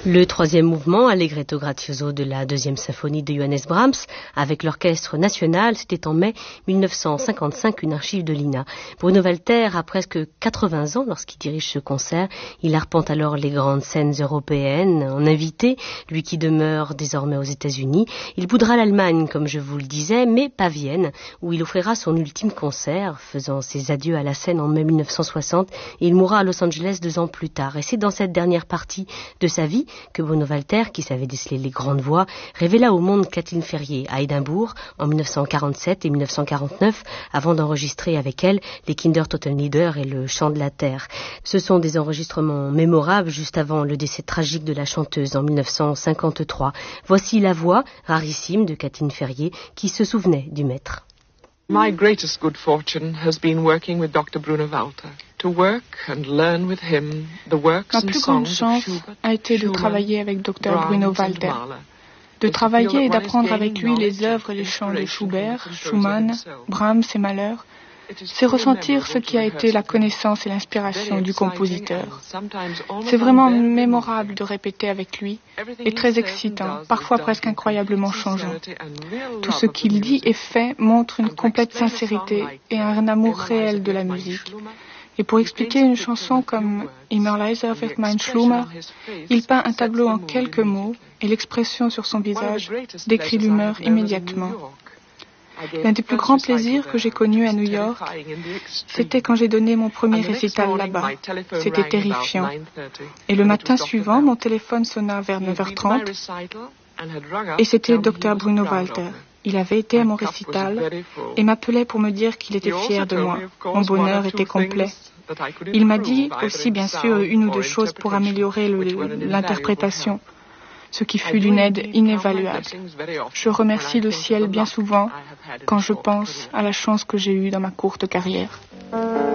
Le troisième mouvement, Allegretto grazioso de la deuxième symphonie de Johannes Brahms, avec l'orchestre national, c'était en mai 1955, une archive de l'INA. Bruno Walter a presque 80 ans lorsqu'il dirige ce concert. Il arpente alors les grandes scènes européennes en invité, lui qui demeure désormais aux États-Unis. Il boudera l'Allemagne, comme je vous le disais, mais pas Vienne, où il offrira son ultime concert, faisant ses adieux à la scène en mai 1960, et il mourra à Los Angeles 2 ans plus tard. Et c'est dans cette dernière partie de sa vie que Bruno Walter, qui savait déceler les grandes voix, révéla au monde Kathleen Ferrier à Édimbourg en 1947 et 1949, avant d'enregistrer avec elle les Kindertotenlieder et le Chant de la Terre. Ce sont des enregistrements mémorables juste avant le décès tragique de la chanteuse en 1953. Voici la voix rarissime de Kathleen Ferrier qui se souvenait du maître. My greatest good fortune has been working with Dr. Bruno Walter. To work and learn with him the works and songs of Schubert, a été de travailler avec Dr. Bruno Walter, de travailler et d'apprendre avec lui les œuvres et les chants de Schubert, Schumann, Brahms et Mahler. C'est ressentir ce qui a été la connaissance et l'inspiration du compositeur. C'est vraiment mémorable de répéter avec lui et très excitant, parfois presque incroyablement changeant. Tout ce qu'il dit et fait montre une complète sincérité et un amour réel de la musique. Et pour expliquer une chanson comme Immer leiser wird mein Schlummer, il peint un tableau en quelques mots et l'expression sur son visage décrit l'humeur immédiatement. L'un des plus grands plaisirs que j'ai connus à New York, c'était quand j'ai donné mon premier récital là-bas. C'était terrifiant. Et le matin suivant, mon téléphone sonna vers 9h30 et c'était Dr. Bruno Walter. Il avait été à mon récital et m'appelait pour me dire qu'il était fier de moi. Mon bonheur était complet. Il m'a dit aussi, bien sûr, une ou deux choses pour améliorer l'interprétation, ce qui fut d'une aide inévaluable. Je remercie le ciel bien souvent quand je pense à la chance que j'ai eue dans ma courte carrière.